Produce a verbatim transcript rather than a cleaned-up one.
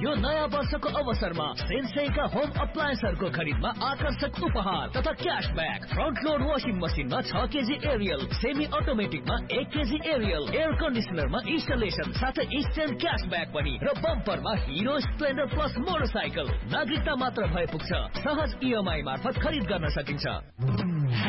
यो नयाँ वर्षको अवसरमा सेन्सेका होम अप्लायन्सहरूको खरिदमा आकर्षक उपहार तथा क्याशब्याक। फ्रन्ट लोड वाशिङ मसिनमा छ केजी एरियल, सेमी अटोमेटिकमा एक केजी एरियल, एयर कन्डिसनरमा इन्स्टलेसन साथै इन्स्टेन्ट क्याशब्याक पनि र बम्परमा हिरो स्प्लेन्डर प्लस मोटरसाइकल। नागरिकता मात्र भए पुग्छ, सहज इएमआई मार्फत खरिद गर्न सकिन्छ।